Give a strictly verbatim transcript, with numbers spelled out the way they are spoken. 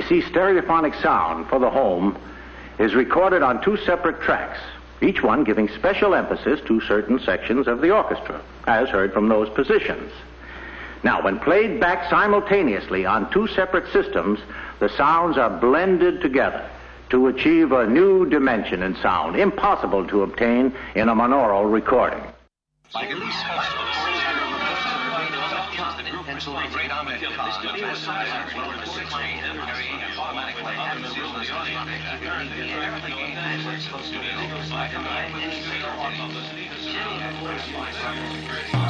C stereophonic sound for the home is recorded on two separate tracks, each one giving special emphasis to certain sections of the orchestra, as heard from those positions. Now, when played back simultaneously on two separate systems, the sounds are blended together to achieve a new dimension in sound, impossible to obtain in a monaural recording. Like at least Pennsylvania, great Ahmed Khan.